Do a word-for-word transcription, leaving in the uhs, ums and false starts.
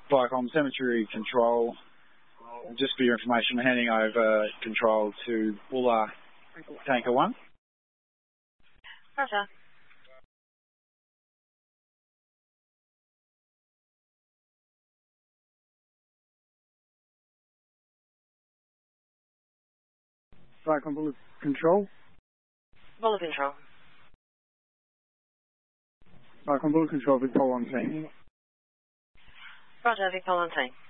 Viacom Cemetery Control. Just for your information, I'm handing over control to Buller Tanker one. Roger. Viacom Buller Control. Buller Control. Viacom Buller Control, Vicpol on scene. Roger, Vicpol on scene.